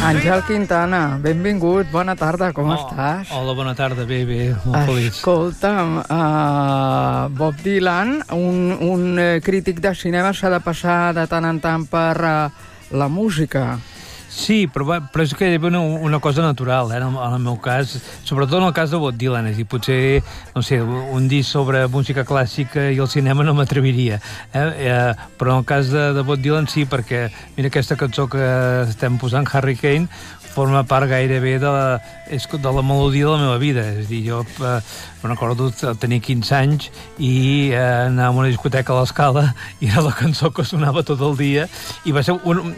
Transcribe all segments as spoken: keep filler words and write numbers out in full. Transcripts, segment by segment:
Àngel Quintana, benvingut, bona tarda, com oh, estàs? Hola, bona tarda, bé, bé, molt feliç. Escolta'm, uh, Bob Dylan, un, un crític de cinema s'ha de passar de tant en tant per uh, la música. Sí, però, però és que hi havia una, una cosa natural, eh, en, el, en el meu cas, sobretot en el cas de Bob Dylan, és a dir, potser, no sé, un disc sobre música clàssica i el cinema no m'atreviria, eh? Eh, però en el cas de, de Bob Dylan sí, perquè mira aquesta cançó que estem posant, Hurricane, forma part gairebé de la, és de la melodia de la meva vida. És a dir, jo eh, me recordo tenir quinze anys i eh, anar a una discoteca a l'Escala i era la cançó que sonava tot el dia i va ser un,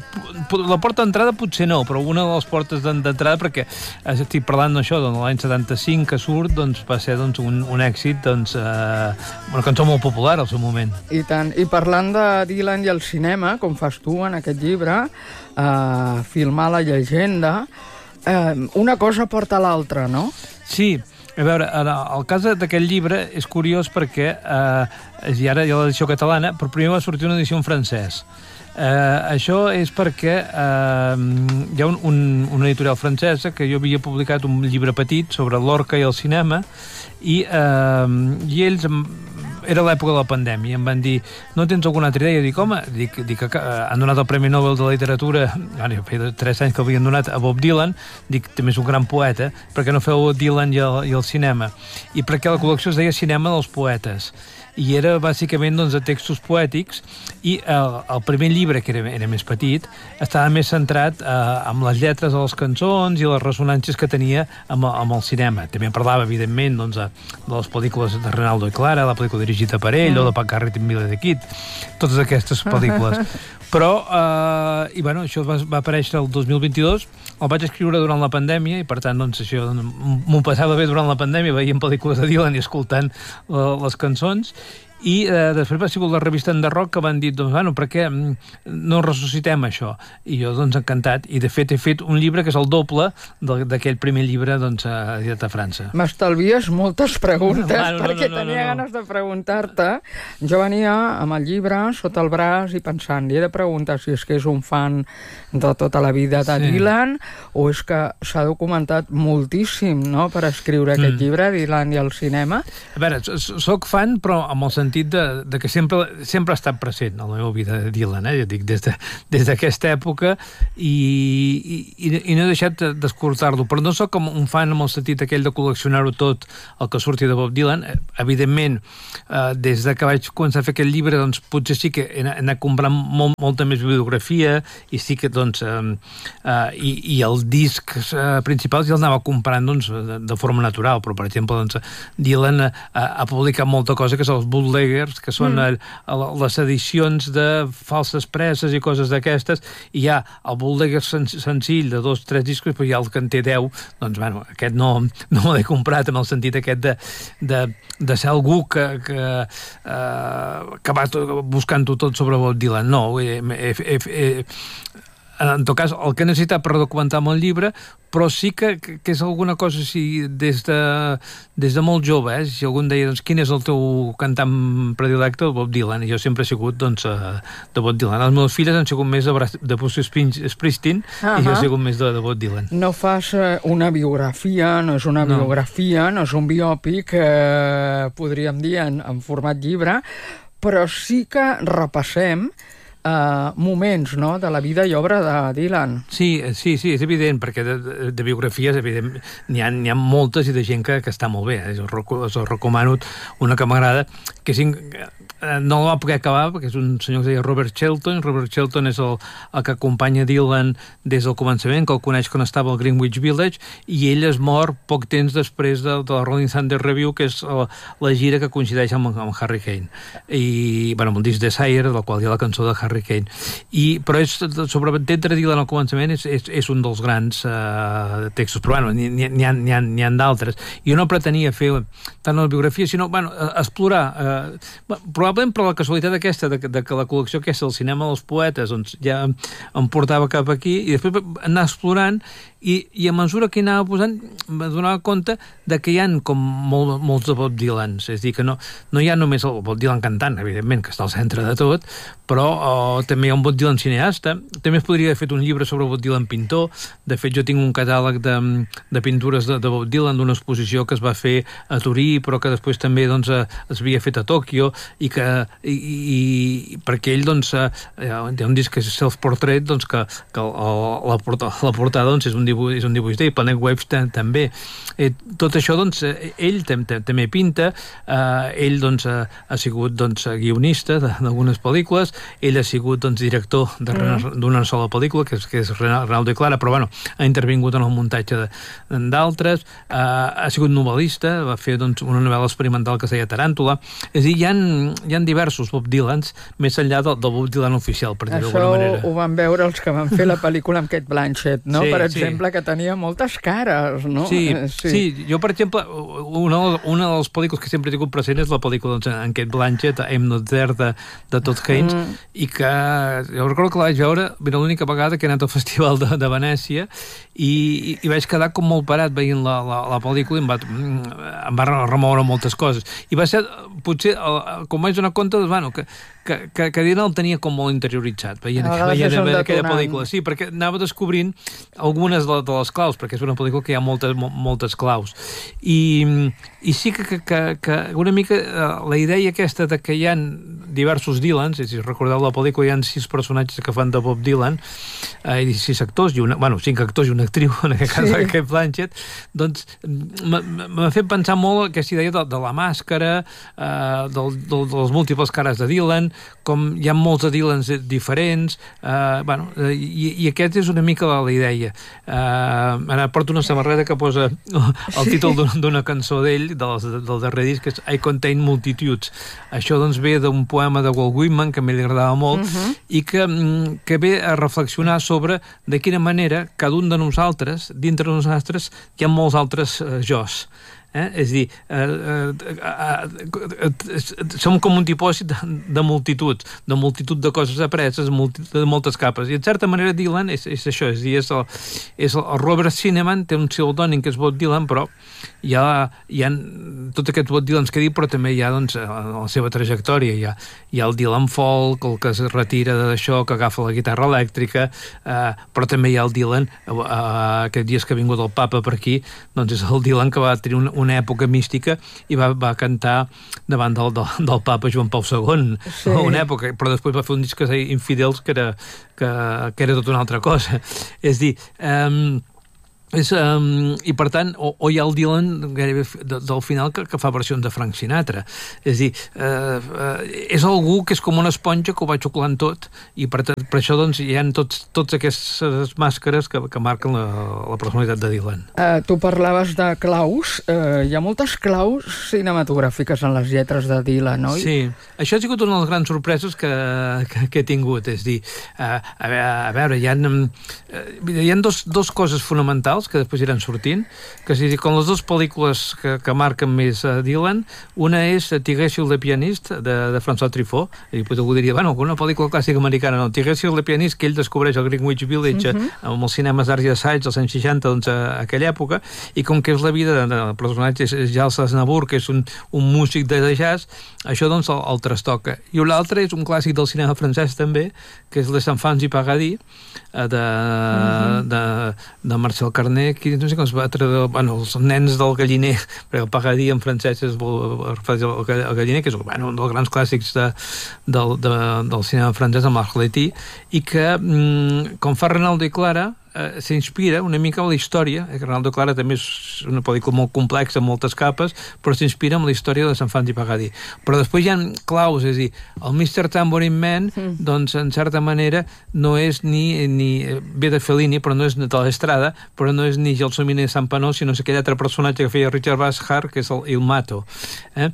la porta d'entrada potser no, però una de les portes d'entrada, perquè estic parlant d'això, doncs, l'any setanta-cinc que surt, doncs va ser doncs, un, un èxit, doncs, eh, una cançó molt popular al seu moment. I tant. I parlant de Dylan i el cinema, com fas tu en aquest llibre, eh, filmar la llegenda, eh, una cosa porta a l'altra, no? Sí. A veure, el cas d'aquest llibre és curiós perquè, eh, i ara hi ha l'edició catalana, però primer va sortir una edició en francès. Uh, això és perquè uh, hi ha un, un, una editorial francesa que jo havia publicat un llibre petit sobre Lorca i el cinema i, uh, i ells era l'època de la pandèmia, em van dir no tens alguna altra idea? Dic, home, dic, dic que han donat el Premi Nobel de Literatura, ara feia tres anys que l'havien donat a Bob Dylan, dic, també és un gran poeta, per què no feu Dylan i el, i el cinema? I perquè la col·lecció es deia Cinema dels Poetes, i era bàsicament doncs, de textos poètics i el, el primer llibre, que era, era més petit, estava més centrat eh, amb les lletres de les cançons i les ressonàncies que tenia amb, amb el cinema. També parlava, evidentment, doncs, de les pel·lícules de Renaldo i Clara, la pel·lícula dirigida per ell, mm. o de Pat Garrett i Billy the Kid, totes aquestes pel·lícules. Però, eh, i bueno, això va, va aparèixer el dos mil vint-i-dos, el vaig escriure durant la pandèmia i, per tant, doncs, això m'ho passava bé durant la pandèmia, veient pel·lícules de Dylan i escoltant uh, les cançons, i eh, després va sigut la revista Enderrock que van dir, doncs, bueno, per què no ressuscitem això? I jo, doncs, encantat. I, de fet, he fet un llibre que és el doble d'aquell primer llibre, doncs, editat a França. M'estalvies moltes preguntes, no, no, no, perquè no, no, tenia no, no. ganes de preguntar-te. Jo venia amb el llibre sota el braç i pensant, li he de preguntar si és que és un fan de tota la vida de sí. Dylan, o és que s'ha documentat moltíssim, no?, per escriure aquest mm. llibre, Dylan i el cinema. A veure, soc fan, però amb el sentit De, de que sempre, sempre ha estat present a la meva vida de Dylan, eh? Jo dic, des de, des d'aquesta època i, i, i no he deixat d'escoltar-lo, però no sóc com un fan amb el sentit aquell de col·leccionar-ho tot el que surti de Bob Dylan. Evidentment, eh, des de que vaig començar a fer aquest llibre, doncs potser sí que he anat comprant molt, molta més bibliografia i sí que, doncs, eh, eh, i, i els discs eh, principals ja els anava comprant, doncs, de, de forma natural, però, per exemple, doncs, Dylan eh, ha publicat molta cosa que és els bootlegs, que són mm. el, les edicions de falses preses i coses d'aquestes, i hi ha el bootlegger sen senzill de dos, tres discos, però hi ha el que en té deu, doncs, bueno, aquest no, no l'he comprat en el sentit aquest de, de, de ser algú que, que, eh, que va buscant-ho tot sobre Bob Dylan. No, he, he, he, he, en tot cas, el que he necessitat per documentar amb el llibre, però sí que, que és alguna cosa així des de, des de molt jove, eh? Si algú em deia, doncs, quin és el teu cantant predilecte? Bob Dylan, i jo sempre he sigut, doncs, de Bob Dylan. Els meus filles han sigut més de, de Bruce Springsteen, uh-huh. i jo he sigut més de, de Bob Dylan. No fas una biografia, no és una no. biografia, no és un biòpic, eh, podríem dir, en, en format llibre, però sí que repassem Uh, moments, no?, de la vida i obra de Dylan. Sí, sí, sí, és evident, perquè de, de, de biografies, evident, n'hi ha, ha moltes i de gent que, que està molt bé. Eh? Us recomano una que m'agrada, que és, no la va poder acabar, perquè és un senyor que es deia Robert Shelton. Robert Shelton és el, el que acompanya Dylan des del començament, que el coneix quan estava al Greenwich Village, i ell es mor poc temps després de, de la Rolling Thunder Review, que és la, la gira que coincideix amb, amb Hurricane. I, bueno, amb el disc Desire, del qual hi ha la cançó de Hurricane. I, però és, sobre entendre Dylan al començament és, és, és un dels grans uh, textos, però bueno, n'hi ha, ha, ha, ha d'altres. Jo no pretenia fer tant la biografia, sinó, bueno, explorar, uh, probablement per la casualitat aquesta, de, de que la col·lecció aquesta del cinema dels poetes, doncs ja em portava cap aquí, i després anar explorant, I, i a mesura que hi anava posant m'adonava compte de que hi ha com molt, molts de Bob Dylans, és a dir, que no, no hi ha només el Bob Dylan cantant, evidentment, que està al centre de tot, però oh, també hi ha un Bob Dylan cineasta, també es podria haver fet un llibre sobre Bob Dylan pintor, de fet jo tinc un catàleg de, de pintures de, de Bob Dylan d'una exposició que es va fer a Turí, però que després també doncs, es havia fet a Tòquio, i que i, i, perquè ell doncs, hi ha un disc que és Self-Portrait, doncs, que, que el, la, porta, la portada doncs, és un dibuix, és un dibuix d'ell, Planet Waves també. Eh, tot això, doncs, ell també pinta, eh, ell doncs, ha sigut doncs, guionista d'algunes pel·lícules, ell ha sigut doncs, director d'una sola pel·lícula, que és, que és Renaldo i Clara, però bueno, ha intervingut en el muntatge d'altres, eh, ha sigut novel·lista, va fer doncs, una novel·la experimental que es deia Taràntula. És a dir, hi ha, hi ha diversos Bob Dylans, més enllà del, del Bob Dylan oficial, per dir d'alguna manera. Això ho van veure els que van fer la pel·lícula amb Cate Blanchett, no? Sí, per exemple, sí. que tenia moltes cares, no? Sí, sí. sí. Jo, per exemple, una, una de les pel·lícules que sempre he tingut present és la pel·lícula doncs, en Cate Blanchett, I'm Not There, de, de Todd Haynes, mm. i que jo recordo que la vaig veure, era l'única vegada que he anat al Festival de, de Venècia, i, i, i vaig quedar com molt parat veient la, la, la pel·lícula, i em va, em va remoure moltes coses. I va ser, potser, com vaig donar compte, doncs, bueno, que que, que, que Dylan el tenia com molt interioritzat veient, veient, veient aquella pel·lícula. Sí, perquè anava descobrint algunes de, de les claus, perquè és una pel·lícula que hi ha moltes, moltes claus. I, i sí que, que, que, que una mica la idea aquesta de que hi ha diversos Dylans, si recordeu la pel·lícula hi ha sis personatges que fan de Bob Dylan, eh, i sis actors, i una, bueno, cinc actors i una actriu, en aquest cas sí. Cate Blanchett, doncs m'ha fet pensar molt aquesta idea de, de la màscara, eh, del, del, de les múltiples cares de Dylan, com hi ha molts de Dylans diferents, eh, bueno, i, i aquest és una mica la, la idea. Eh, ara porto una samarreta que posa el títol d'una cançó d'ell, del, del darrer disc, que és I Contain Multitudes. Això doncs ve d'un poema de Walt Whitman, que a mi li agradava molt, uh-huh. i que, que ve a reflexionar sobre de quina manera cada un de nosaltres, dintre de nosaltres, hi ha molts altres eh, jos. Eh? És a dir, eh, eh, eh, som com un tipòsit de, de multitud, de multitud de coses apreses, de moltes capes, i en certa manera Dylan és, és això, és a dir, és el, és el Robert Cinnamon, té un pseudònim que és Bob Dylan, però hi ha, hi ha tots aquests Bob Dylans que he dit, però també hi ha doncs, la seva trajectòria, hi ha, hi ha el Dylan folk, el que es retira d'això, que agafa la guitarra elèctrica, eh, però també hi ha el Dylan, eh, aquests dies que ha vingut el papa per aquí, doncs és el Dylan que va tenir una una època mística i va, va cantar davant del, del, del papa Joan Pau segon, sí. una època, però després va fer un disc que es deia Infidels, que era, que, que era tota una altra cosa. És dir, um, és, um, i per tant, o, o hi ha el Dylan gairebé de, del final que, que fa versions de Frank Sinatra. És dir, uh, uh, és algú que és com una esponja que ho va xuclant tot, i per, per això doncs, hi ha tots, tots aquestes màscares que, que marquen la, la personalitat de Dylan. Uh, tu parlaves de claus. Uh, hi ha moltes claus cinematogràfiques en les lletres de Dylan, oi? Sí. Això ha sigut una de les grans sorpreses que, que, que he tingut. És dir, uh, a, a veure, hi ha, uh, hi ha dos, dos coses fonamentals que després iran sortint, que és dir, com les dues pel·lícules que, que marquen més uh, Dylan, una és Tigre sur le pianiste, de, de François Truffaut, i després algú diria, bueno, una pel·lícula clàssica americana, no, Tigre sur le pianiste, que ell descobreix el Greenwich Village, uh-huh. amb els cinemes d'Arts i Assaigs als anys seixanta, doncs, a aquella època, i com que és la vida del personatge és Giles Aznavour, que és un, un músic de jazz, això doncs el, el trastoca. I l'altre és un clàssic del cinema francès també, que és Les Enfants du Paradis, de, uh-huh. de, de Marcel Carné, que no sé com es va traduir, bueno, els nens del galliner, perquè el Paradis en francès és el, el galliner, que és bueno, un dels grans clàssics de, del, de, del cinema francès, amb Marc Letty, i que, com fa Renaldo i Clara, Uh, s'inspira una mica en la història, eh, que Renaldo Clara també és una pel·lícula molt complexa, amb moltes capes, però s'inspira en la història de Sant Fans i Pagadí. Però després hi ha claus, és a dir, el mister Tambourine Man, mm. doncs, en certa manera, no és ni, ni ve de Fellini, però no és de l'Estrada, però no és ni Gelsomini de Sant Panó, sinó és aquell altre personatge que feia Richard Bashar, que és el Il Mato. Eh?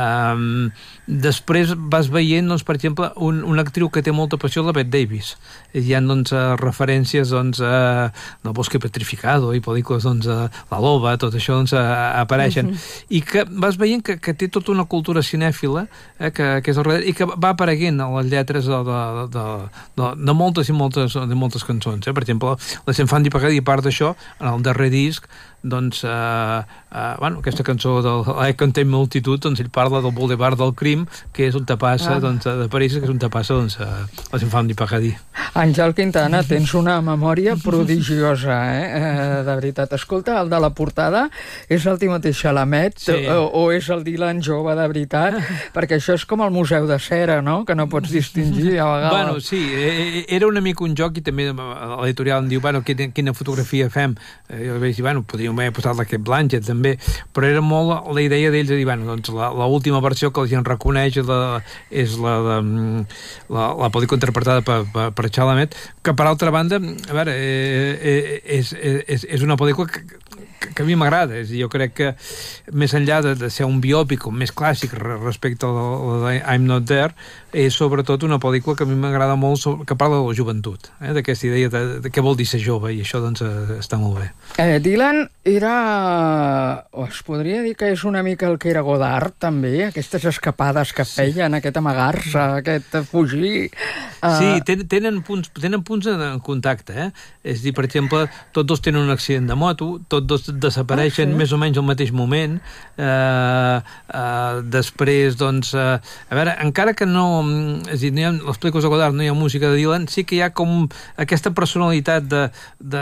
Um, després vas veient, doncs, per exemple, un, una actriu que té molta passió, la Bette Davis. Hi ha, doncs, referències, doncs, a del Bosque Petrificado i pel·lícules, doncs, La Loba, tot això, doncs, apareixen. Uh-huh. I que vas veient que, que té tota una cultura cinèfila, eh, que, que és el, i que va apareguent a les lletres de, de, de, de, de moltes i moltes, de moltes cançons. Eh? Per exemple, la S'enfant di Pagadi, part d'això, en el darrer disc, doncs, eh, eh, bueno, aquesta cançó del I Contain Multitud, doncs ell parla del Boulevard del Crim, que és on te passa, ah. doncs, de París, que és on te passa, doncs, la S'enfant di Pagadi. Àngel Quintana, tens una memòria prodigiosa, eh? eh? De veritat. Escolta, el de la portada és el Timothée Chalamet, sí. o, o és el Dylan jove de veritat? Perquè això és com el Museu de Cera, no?, que no pots distingir a vegades. Bueno, sí, era una mica un joc, i també l'editorial em diu, bueno, quina, quina fotografia fem? Jo vaig dir, bueno, podríem haver posat la Kate Blanchett, també, però era molt la idea d'ells de dir, bueno, doncs l'última versió que la gent reconeix la, és la de la, la pel·lícula interpretada per, per, per Chalamet, que per altra banda, a veure, eh, és, és, és una pel·lícula que, que, que a mi m'agrada. És a dir, jo crec que més enllà de, de ser un biòpic més clàssic respecte a la de I'm Not There, és sobretot una pel·lícula que a mi m'agrada molt, sobre, que parla de la joventut, eh, d'aquesta idea de, de què vol dir ser jove, i això doncs està molt bé. Eh, Dylan era, o es podria dir que és una mica el que era Godard, també, aquestes escapades que feien, aquest amagar-se, aquest fugir... Uh... Sí, ten, tenen punts, tenen punts en contacte, eh? És a dir, per exemple, tots dos tenen un accident de moto, tots dos desapareixen ah, sí? més o menys al mateix moment, eh, eh, després, doncs, eh, a veure, encara que no, és a dir, no hi ha, les pel·lícules de Godard no hi ha música de Dylan, sí que hi ha com aquesta personalitat de, de,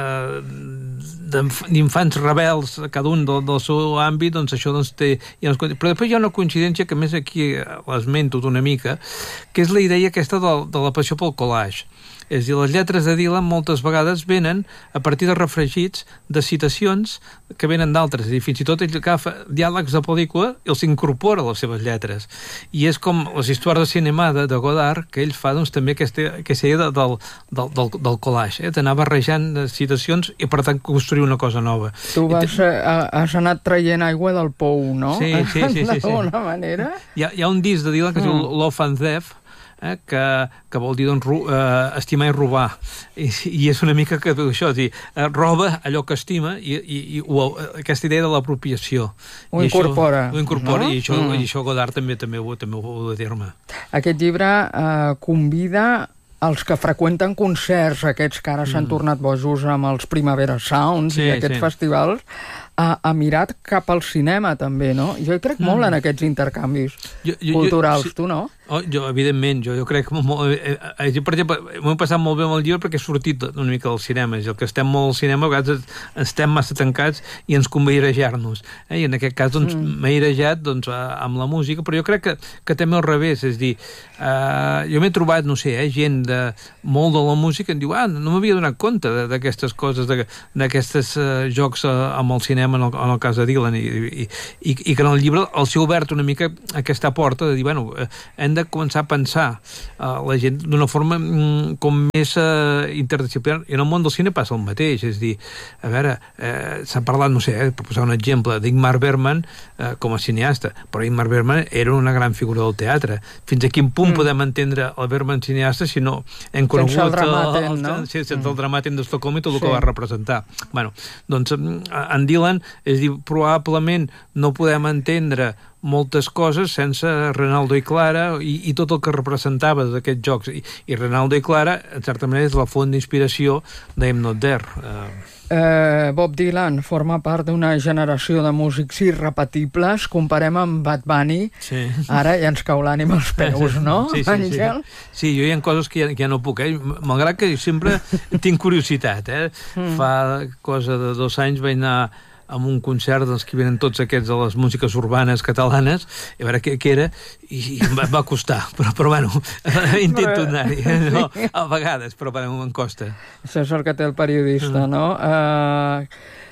d'infants rebels, cada un del, del seu àmbit, doncs això doncs té... Però després hi ha una coincidència que més aquí l'esmento una mica, que és la idea aquesta de, de la passió pel collage. És a dir, les lletres de Dylan moltes vegades venen a partir de refregits de citacions que venen d'altres, i fins i tot ell agafa diàlegs de pel·lícula i els incorpora a les seves lletres. I és com les històries de cinema de, de Godard, que ell fa doncs, també aquesta, aquesta idea del, del, del, del collage, eh? d'anar barrejant citacions i per tant construir una cosa nova. Tu vas, te... has anat traient aigua del pou, no? Sí, sí, sí. sí, sí. D'alguna manera. Hi ha, hi ha un disc de Dylan que es diu mm. Love and Theft, Eh, que, que vol dir doncs, ru, eh, estimar i robar, I, i és una mica que això, és dir, eh, roba allò que estima, i, i, i o, aquesta idea de l'apropiació ho incorpora, això, ho incorpora no? i, això, mm. i això Godard també també ho, també ho ha de dir-me. Aquest llibre eh, convida els que freqüenten concerts, aquests que ara mm. s'han tornat bojos amb els Primavera Sounds sí, i aquests sí. festivals, a, a mirar cap al cinema també, no? Jo hi crec mm. molt en aquests intercanvis jo, jo, culturals, jo, sí. Tu no? Oh, jo, evidentment, jo, jo crec que molt, eh, eh, jo, per exemple, m'ho he passat molt bé amb el llibre perquè he sortit una mica del cinema, és el que estem molt al cinema, a vegades estem massa tancats i ens convé airejar-nos, eh? I en aquest cas doncs, mm. m'he airejat doncs, amb la música, però jo crec que, que també al revés, és dir, eh, jo m'he trobat, no sé, eh, gent de, molt de la música em diu, ah, no m'havia donat compte d'aquestes coses, d'aquestes uh, jocs uh, amb el cinema, en el, en el cas de Dylan, i, i, i, i que en el llibre els he obert una mica aquesta porta de dir, bueno, eh, hem de començar a pensar uh, la gent d'una forma mm, com més uh, interdisciplinar, i en el món del cine passa el mateix, és dir, a veure, eh, s'ha parlat, no sé, eh, per posar un exemple, d'Ingmar Bergman eh, com a cineasta, però Ingmar Bergman era una gran figura del teatre. Fins a quin punt mm. podem entendre el Bergman cineasta si no hem conegut sense el Dramaten, el, el, no? Sí, sense mm. el Dramaten d'Estocolm i tot el sí. que va representar. Bueno, doncs en Dylan, és dir, probablement no podem entendre moltes coses sense Renaldo i Clara i, i tot el que representava d'aquests jocs. I, i Renaldo i Clara, en certa manera, és la font d'inspiració d'Im Not There. Uh... Eh, Bob Dylan forma part d'una generació de músics irrepetibles. Comparem amb Bad Bunny, sí. Ara ja ens cau l'ànima als peus, no, sí, sí, Àngel? Sí, sí. sí, jo hi ha coses que ja, que ja no puc, eh? Malgrat que sempre tinc curiositat, eh? Mm. Fa cosa de dos anys vaig anar amb un concert dels que venen tots aquests de les músiques urbanes catalanes, i a veure què, què era, i, i em va, va costar, però, però bueno, intento anar-hi, no? A vegades, però bueno, me'n costa. Això és el que té el periodista, no? Uh,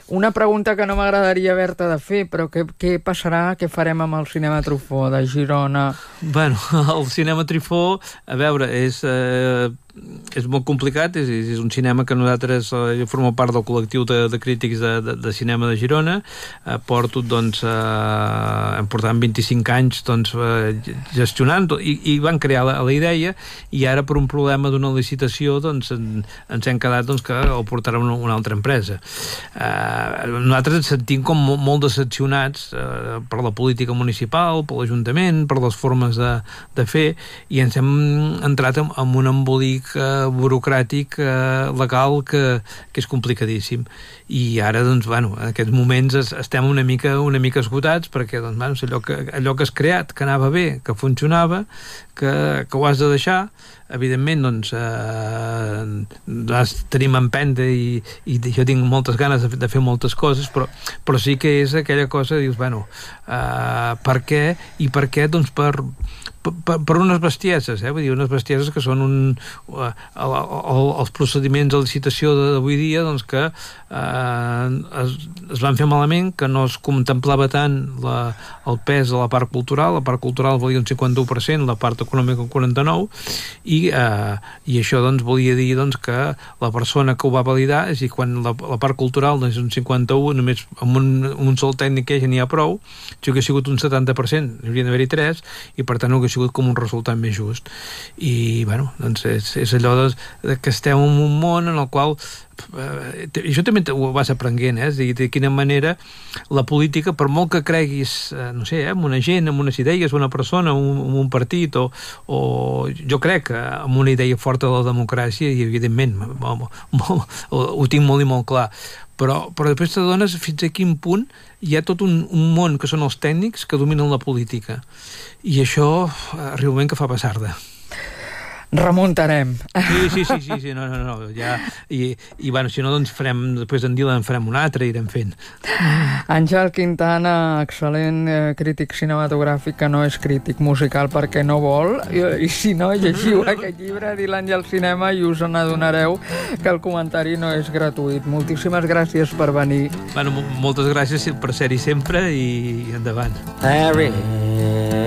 Una pregunta que no m'agradaria haver-te de fer, però què, què passarà, què farem amb el cinema Truffaut de Girona? Bueno, el cinema Truffaut, a veure, és... Eh... és molt complicat, és, és un cinema que nosaltres, eh, jo formo part del col·lectiu de, de crítics de, de, de cinema de Girona, eh, porto, doncs, eh, hem portat vint-i-cinc anys, doncs, eh, gestionant, i, i van crear la, la idea, i ara per un problema d'una licitació, doncs, en, ens hem quedat, doncs, que el portarà una, una altra empresa. Eh, nosaltres ens sentim com molt, molt decepcionats eh, per la política municipal, per l'Ajuntament, per les formes de, de fer, i ens hem entrat en, en un embolic eh, burocràtic, eh, legal, que, que és complicadíssim. I ara, doncs, bueno, en aquests moments es, estem una mica, una mica esgotats, perquè, doncs, bueno, allò que, allò que has creat, que anava bé, que funcionava, que, que ho has de deixar, evidentment, doncs, eh, tenim empenta i, i jo tinc moltes ganes de, de fer moltes coses, però, però sí que és aquella cosa, dius, bueno, eh, per què? I per què? Doncs per... Per, per unes bestieses, eh? Vull dir, unes bestieses que són un, uh, el, el, els procediments de licitació d'avui dia, doncs, que uh, es, es van fer malament, que no es contemplava tant la, el pes de la part cultural. La part cultural valia un cinquanta-u per cent, la part econòmica un quaranta-nou per cent, i, uh, i això, doncs, volia dir, doncs, que la persona que ho va validar, és a dir, quan la, la part cultural, doncs, és un cinquanta-u per cent, només amb un, un sol tècnic que ja n'hi ha prou, això que ha sigut un setanta per cent, haurien d'haver-hi tres, i per tant no ha sigut com un resultat més just. I, bueno, doncs és, és allò de, de que estem en un món en el qual eh, això també ho vas aprenent, eh? És a dir, de quina manera la política, per molt que creguis, eh, no sé, eh, en una gent, en unes idees, una persona, un, un partit, o, o jo crec que amb una idea forta de la democràcia, i evidentment molt, molt, ho tinc molt i molt clar, però, però després t'adones fins a quin punt hi ha tot un, un món que són els tècnics que dominen la política, i això arriba un moment que fa passar-de. Remuntarem. Sí, sí, sí, sí, sí, no, no, no, ja, i, i bueno, si no, doncs farem, després en Dylan farem un altre i irem fent. Àngel Quintana, excel·lent eh, crític cinematogràfic, que no és crític musical perquè no vol, i, i si no, llegiu aquest llibre, Dylan i el cinema, i us n'adonareu que el comentari no és gratuït. Moltíssimes gràcies per venir. Bueno, moltes gràcies per ser-hi sempre, i endavant. Harry